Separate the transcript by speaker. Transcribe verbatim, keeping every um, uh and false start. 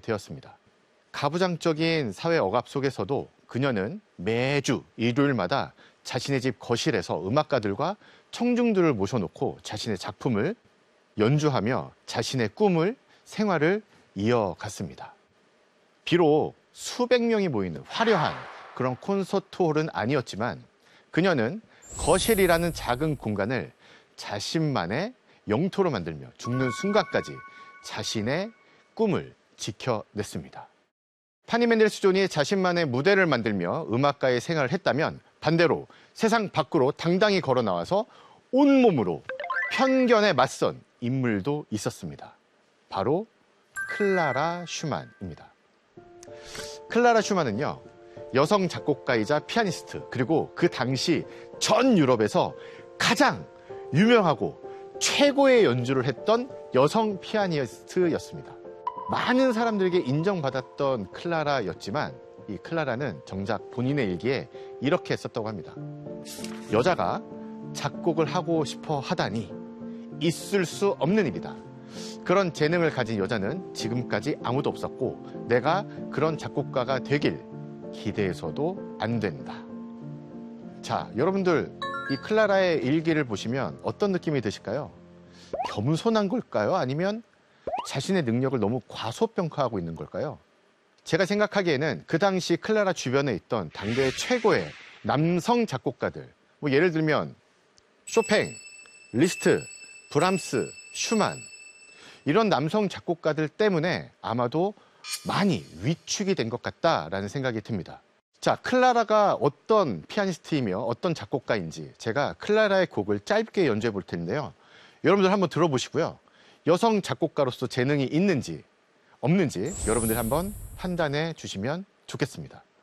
Speaker 1: 되었습니다. 가부장적인 사회 억압 속에서도 그녀는 매주 일요일마다 자신의 집 거실에서 음악가들과 청중들을 모셔놓고 자신의 작품을 연주하며 자신의 꿈을, 생활을 이어갔습니다. 비록 수백 명이 모이는 화려한 그런 콘서트홀은 아니었지만 그녀는 거실이라는 작은 공간을 자신만의 영토로 만들며 죽는 순간까지 자신의 꿈을 지켜냈습니다. 파니 멘델스 존이 자신만의 무대를 만들며 음악가의 생활을 했다면 반대로 세상 밖으로 당당히 걸어 나와서 온몸으로 편견에 맞선 인물도 있었습니다. 바로 클라라 슈만입니다. 클라라 슈만은요, 여성 작곡가이자 피아니스트, 그리고 그 당시 전 유럽에서 가장 유명하고 최고의 연주를 했던 여성 피아니스트였습니다. 많은 사람들에게 인정받았던 클라라였지만 이 클라라는 정작 본인의 일기에 이렇게 썼다고 합니다. 여자가 작곡을 하고 싶어 하다니 있을 수 없는 일이다. 그런 재능을 가진 여자는 지금까지 아무도 없었고 내가 그런 작곡가가 되길 기대해서도 안 된다. 자, 여러분들 이 클라라의 일기를 보시면 어떤 느낌이 드실까요? 겸손한 걸까요? 아니면 자신의 능력을 너무 과소평가하고 있는 걸까요? 제가 생각하기에는 그 당시 클라라 주변에 있던 당대 최고의 남성 작곡가들, 뭐 예를 들면 쇼팽, 리스트, 브람스, 슈만, 이런 남성 작곡가들 때문에 아마도 많이 위축이 된 것 같다라는 생각이 듭니다. 자, 클라라가 어떤 피아니스트이며 어떤 작곡가인지 제가 클라라의 곡을 짧게 연주해 볼 텐데요. 여러분들 한번 들어보시고요. 여성 작곡가로서 재능이 있는지 없는지 여러분들 한번 판단해 주시면 좋겠습니다.